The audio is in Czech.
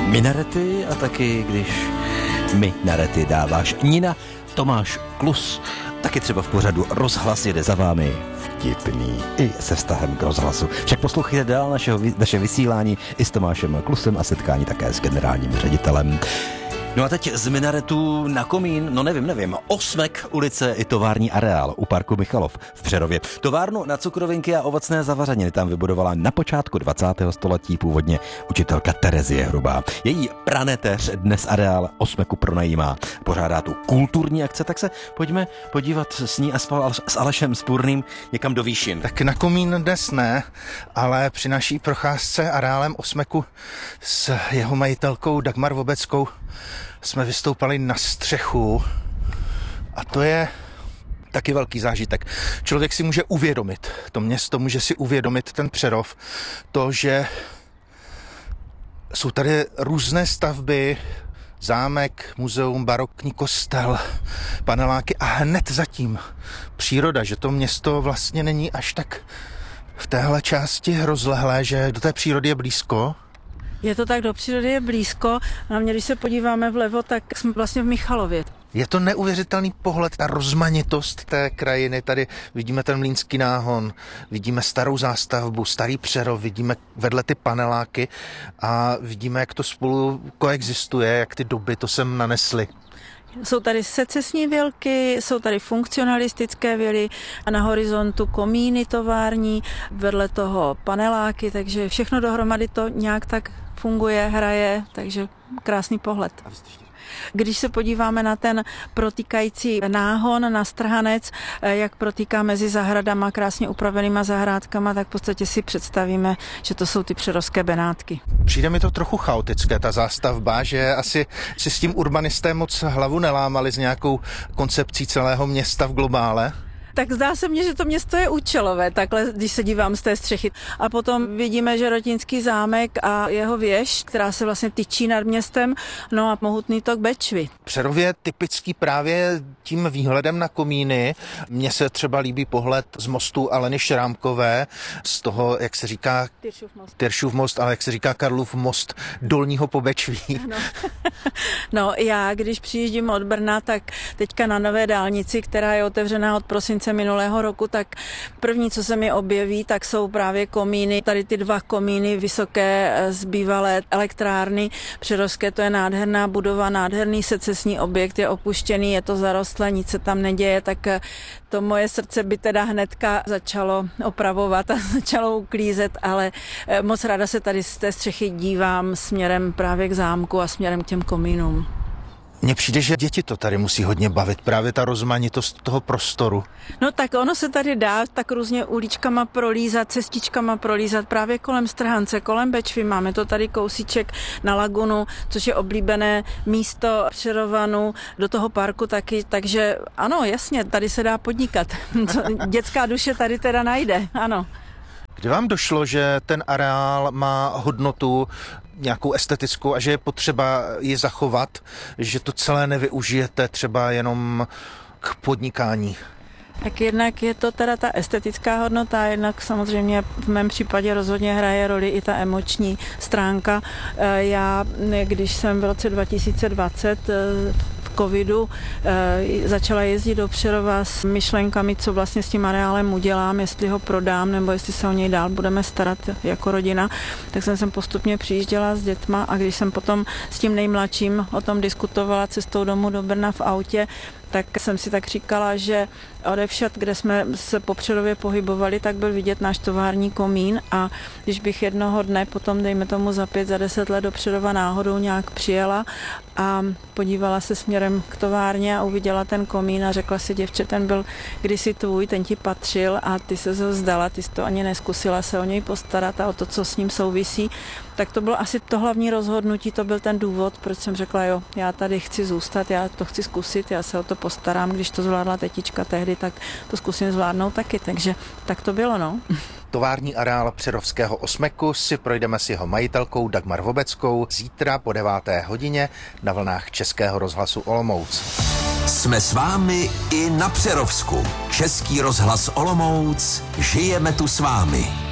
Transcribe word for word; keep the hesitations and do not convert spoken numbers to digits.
Minarety a taky, když minarety dáváš. Nina Tomáš Klus, taky třeba v pořadu Rozhlas jede za vámi. Vtipný i se vztahem k rozhlasu. Však poslouchejte dál našeho, naše vysílání i s Tomášem Klusem a setkání také s generálním ředitelem. No a teď z minaretu na komín, no nevím, nevím, Osmek, ulice i tovární areál u parku Michalov v Přerově. Továrnu na cukrovinky a ovocné zavařeniny tam vybudovala na počátku dvacátého století původně učitelka Terezie Hrubá. Její praneteř dnes areál Osmeku pronajímá. Pořádá tu kulturní akce, tak se pojďme podívat s ní a s Alešem Spurným někam do výšin. Tak na komín dnes ne, ale při naší procházce areálem Osmeku s jeho majitelkou Dagmar Vobeckou jsme vystoupali na střechu a to je taky velký zážitek. Člověk si může uvědomit, to město může si uvědomit, ten Přerov, to, že jsou tady různé stavby, zámek, muzeum, barokní kostel, paneláky a hned zatím příroda, že to město vlastně není až tak v téhle části rozlehlé, že do té přírody je blízko. Je to tak, do přírody je blízko. Na mě, když se podíváme vlevo, tak jsme vlastně v Michalově. Je to neuvěřitelný pohled, ta rozmanitost té krajiny. Tady vidíme ten Mlýnský náhon, vidíme starou zástavbu, starý Přerov, vidíme vedle ty paneláky a vidíme, jak to spolu koexistuje, jak ty doby to sem nanesly. Jsou tady secesní vilky, jsou tady funkcionalistické vily a na horizontu komíny tovární, vedle toho paneláky, takže všechno dohromady to nějak tak funguje, hraje, takže krásný pohled. Když se podíváme na ten protýkající náhon na Strhanec, jak protýká mezi zahradama, krásně upravenýma zahrádkama, tak v podstatě si představíme, že to jsou ty přerovské Benátky. Přijde mi to trochu chaotické, ta zástavba, že asi si s tím urbanisté moc hlavu nelámali s nějakou koncepcí celého města v globále. Tak zdá se mně, že to město je účelové, takhle, když se dívám z té střechy. A potom vidíme Žerotínský zámek a jeho věž, která se vlastně tyčí nad městem, no a mohutný tok Bečvy. Přerov je typický právě tím výhledem na komíny. Mně se třeba líbí pohled z mostu Aleny Šrámkové, z toho, jak se říká Tyršův most, Tyršův most ale jak se říká Karlův most Dolního Pobečví. No. no já, když přijíždím od Brna, tak teďka na nové dálnici, která je otevřená od prosince minulého roku, tak první, co se mi objeví, tak jsou právě komíny. Tady ty dva komíny vysoké z bývalé elektrárny Přerovské, to je nádherná budova, nádherný secesní objekt, je opuštěný, je to zarostlé, nic se tam neděje, tak to moje srdce by teda hnedka začalo opravovat a začalo uklízet, ale moc ráda se tady z té střechy dívám směrem právě k zámku a směrem k těm komínům. Mně přijde, že děti to tady musí hodně bavit, právě ta rozmanitost toho prostoru. No tak ono se tady dá tak různě uličkama prolízat, cestičkama prolízat, právě kolem Strhance, kolem Bečvy, máme to tady kousíček na lagunu, což je oblíbené místo Přerovanu, do toho parku taky, takže ano, jasně, tady se dá podnikat. Dětská duše tady teda najde, ano. Kdy vám došlo, že ten areál má hodnotu nějakou estetickou a že je potřeba ji zachovat, že to celé nevyužijete třeba jenom k podnikání? Tak jednak je to teda ta estetická hodnota, jednak samozřejmě v mém případě rozhodně hraje roli i ta emoční stránka. Já, když jsem v roce dva tisíce dvacet v covidu e, začala jezdit do Přerova s myšlenkami, co vlastně s tím areálem udělám, jestli ho prodám, nebo jestli se o něj dál budeme starat jako rodina, tak jsem sem postupně přijížděla s dětma a když jsem potom s tím nejmladším o tom diskutovala cestou domů do Brna v autě, tak jsem si tak říkala, že odevšad, kde jsme se po Přerově pohybovali, tak byl vidět náš tovární komín a když bych jednoho dne potom, dejme tomu za pět, za deset let do Přerova náhodou nějak přijela a podívala se směrem k továrně a uviděla ten komín a řekla si, děvče, ten byl kdysi tvůj, ten ti patřil a ty se ho vzdala, ty jsi to ani neskusila se o něj postarat a o to, co s ním souvisí, tak to bylo asi to hlavní rozhodnutí, to byl ten důvod, proč jsem řekla, jo, já tady chci zůstat, já to chci zkusit, já se o to postarám, když to zvládla tetička tehdy, tak to zkusím zvládnout taky, takže tak to bylo, no. Tovární areál Přerovského Osmeku si projdeme s jeho majitelkou Dagmar Vobeckou zítra po deváté hodině na vlnách Českého rozhlasu Olomouc. Jsme s vámi i na Přerovsku. Český rozhlas Olomouc, žijeme tu s vámi.